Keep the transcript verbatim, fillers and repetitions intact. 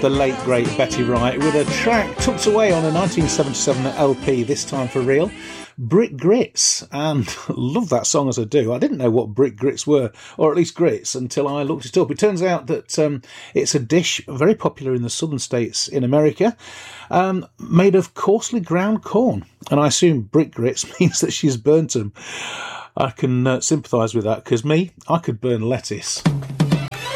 the late, great Betty Wright with a track tucked away on a nineteen seventy-seven L P, this time for real, Brick Grits. And love that song as I do. I didn't know what brick grits were, or at least grits, until I looked it up. It turns out that um, it's a dish very popular in the southern states in America, um, made of coarsely ground corn. And I assume brick grits means that she's burnt them. I can uh, sympathise with that, because me, I could burn lettuce.